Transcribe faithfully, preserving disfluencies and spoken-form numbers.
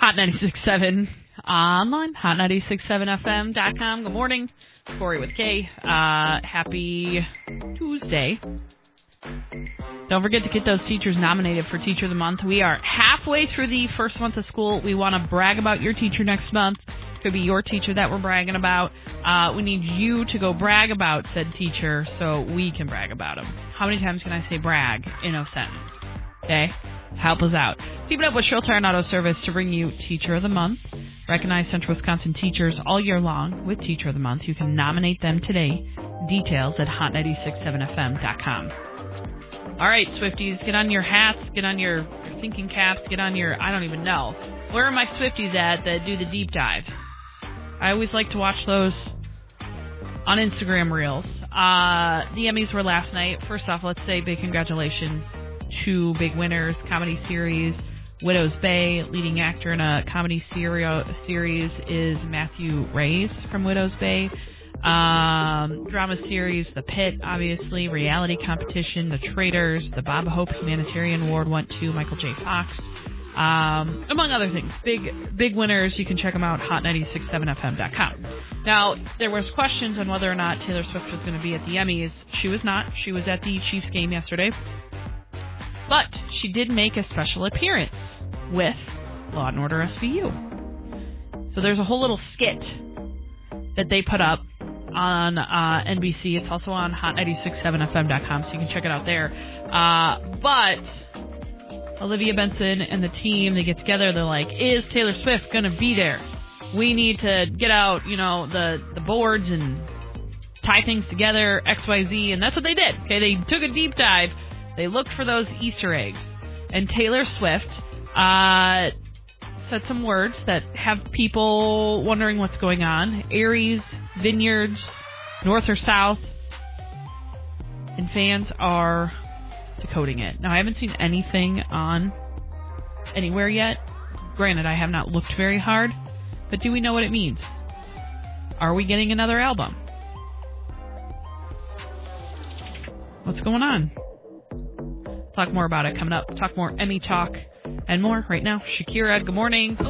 Hot ninety-six point seven online, hot ninety-six point seven F M dot com. Good morning. Corey with K. Uh, happy Tuesday. Don't forget to get those teachers nominated for Teacher of the Month. We are halfway through the first month of school. We want to brag about your teacher next month. Could be your teacher that we're bragging about. Uh, we need you to go brag about said teacher so we can brag about him. How many times can I say brag in a sentence? Okay? Help us out. Keep it up with Shrill Tire and Auto Service to bring you Teacher of the Month. Recognize Central Wisconsin teachers all year long with Teacher of the Month. You can nominate them today. Details at hot ninety-six point seven F M dot com. All right, Swifties, get on your hats, get on your, your thinking caps, get on your, I don't even know. Where are my Swifties at that do the deep dives? I always like to watch those on Instagram Reels. Uh, the Emmys were last night. First off, let's say big congratulations to big winners. Comedy series, Widow's Bay. Leading actor in a comedy seri- series is Matthew Reyes from Widow's Bay. Um, drama series, The Pit, obviously. Reality competition, The Traitors. The Bob Hope Humanitarian Award went to Michael J. Fox. Um, among other things. Big big winners. You can check them out, hot ninety-six point seven F M dot com. Now, there was questions on whether or not Taylor Swift was going to be at the Emmys. She was not. She was at the Chiefs game yesterday. But she did make a special appearance with Law and Order S V U. So there's a whole little skit that they put up on uh, N B C. It's also on hot ninety-six point seven F M dot com, so you can check it out there. Uh, but Olivia Benson and the team, they get together. They're like, is Taylor Swift going to be there? We need to get out, you know, the, the boards and tie things together, X Y Z. And that's what they did. Okay, they took a deep dive. They looked for those Easter eggs. And Taylor Swift uh, said some words that have people wondering what's going on. Aries, vineyards, north or south. And fans are decoding it. Now, I haven't seen anything on anywhere yet. Granted, I have not looked very hard. But do we know what it means? Are we getting another album? What's going on? Talk more about it coming up. Talk more Emmy talk and more right now. Shakira, good morning.